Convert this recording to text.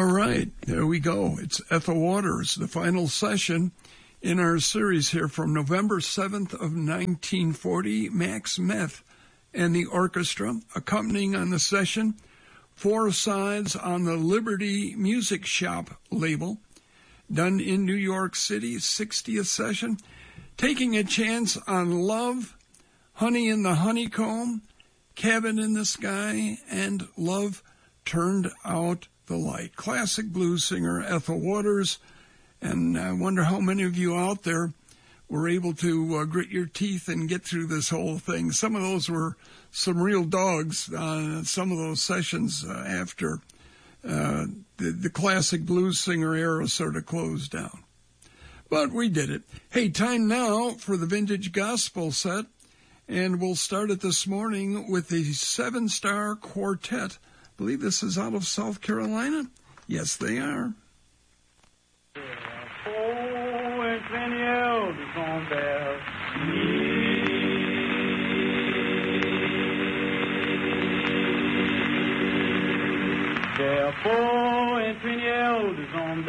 All right, there we go. It's Ethel Waters, the final session in our series here from November 7th of 1940. Max Meth and the orchestra accompanying on the session. 4 sides on the Liberty Music Shop label, done in New York City, 60th session. Taking a chance on Love, Honey in the Honeycomb, Cabin in the Sky, and Love Turned Out the Light. Classic blues singer Ethel Waters, and I wonder how many of you out there were able to grit your teeth and get through this whole thing. Some of those were some real dogs, some of those sessions after the classic blues singer era sort of closed down. But we did it. Hey, time now for the Vintage Gospel set, and we'll start it this morning with the 7-Star Quartet. I believe this is out of South Carolina. Yes, they are. Oh, and 20 elders on their knees. There are 4 and 20 elders on